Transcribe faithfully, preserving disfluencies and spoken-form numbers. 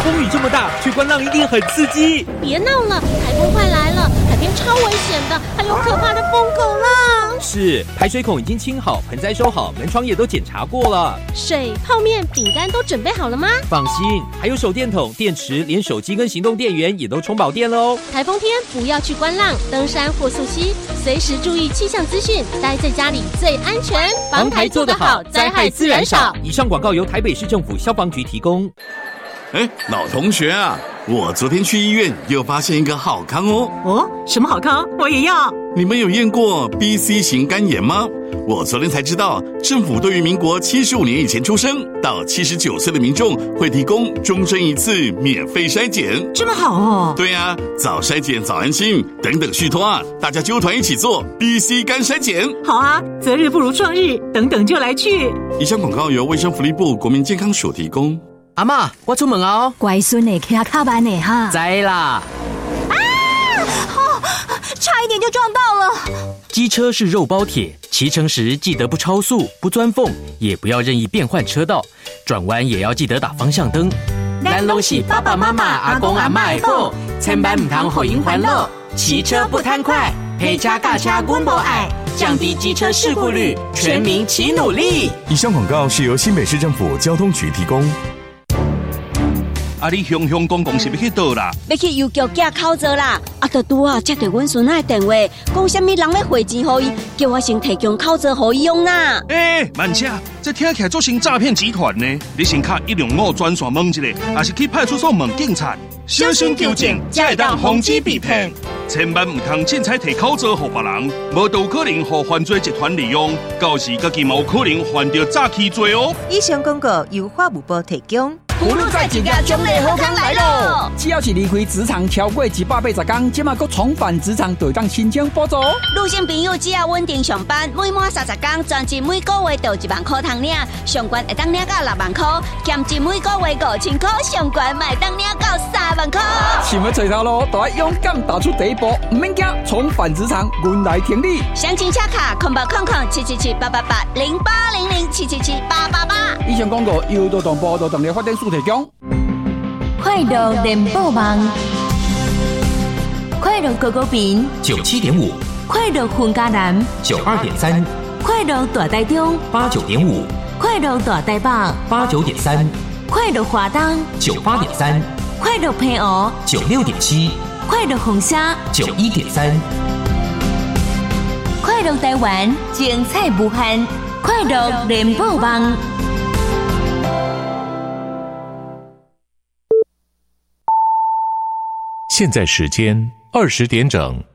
风雨这么大，去观浪一定很刺激。 别闹了，台风快来了，海边超危险的，还有可怕的疯狗浪。 是，排水孔已经清好，盆栽收好，门窗也都检查过了。 水、泡面、饼干都准备好了吗？ 放心，还有手电筒、电池，连手机跟行动电源也都充饱电了哦。 台风天不要去观浪、登山或溯溪，随时注意气象资讯，待在家里最安全。 防台做得好，灾害自然少。以上广告由台北市政府消防局提供。 哎，老同学啊，我昨天去医院又发现一个好康哦。 哦，什么好康？我也要。 你们有验过 B C 型肝炎吗？我昨天才知道，政府对于民国七十五年以前出生到七十九岁的民众会提供终身一次免费筛检。 这么好哦。 对啊，早筛检早安心，等等续托啊，大家揪团一起做 B C 肝筛检。 好啊，择日不如撞日，等等就来去。 以上广告由卫生福利部国民健康署提供。 阿嬷，我出门哦。 乖孙的骑卡班的哈。 知啦。 啊！哦，差一点就撞到了。 机车是肉包铁，骑乘时记得不超速、不钻缝，也不要任意变换车道，转弯也要记得打方向灯。 咱拢是爸爸妈妈、阿公阿嬷的宝，千万唔通互因烦恼。骑车不贪快，陪车驾车阮无爱，降低机车事故率，全民齐努力。 以上广告是由新北市政府交通局提供。 啊！你雄雄公公是要去倒啦？ 要去邮局寄口罩啦！啊，就拄啊接到阮孙仔的电话，讲什么人要汇钱给伊，叫我先提供口罩给伊用啦。 诶、欸，慢车，这听起来做成诈骗集团呢！你先卡一零五专线问一下，还是去派出所问警察？ 小心纠正，才会当防止被骗。 千万唔通凊彩提口罩给别人，无都有可能互犯罪集团利用，到时家己嘛有可能犯到诈欺罪哦。 以上广告由法务部提供。 葫芦在一家中类好康来咯！ 只要是离开职场超过一百八十天，即马佫重返职场，就当申请补助。 女性朋友只要稳定上班，每满三十天，专辑每个月就一万块通领，上悬会当领到六万块，兼职每个月五千块，上悬卖当领到三万块。 想要找头路，就要勇敢踏出第一步，唔免惊，重返职场，阮来挺你。 详情洽卡空八空空七七七八八八零八零零七七七八八八。 以上广告由劳动部劳动力发展署提供。 快乐联播网，快乐狗狗饼九七点五， 快乐混家男九二点三， 快乐大台中八九点五， 快乐大台北八九点三， 快乐华东九八点三， 快乐平湖九六点七， 快乐红虾九一点三， 快乐台湾精彩无限，快乐联播网。 现在时间二十点整。